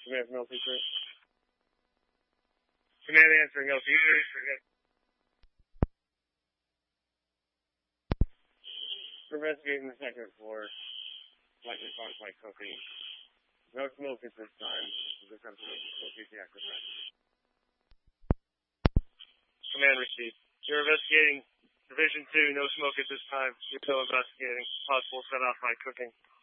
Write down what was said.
Command from LP3. Command answering LP3. We're investigating the second floor. Likely caused by cocaine. No smoke at this time. This comes from LP3 active. Command received. You're investigating Division 2, no smoke at this time. You're still investigating possible set off by cooking.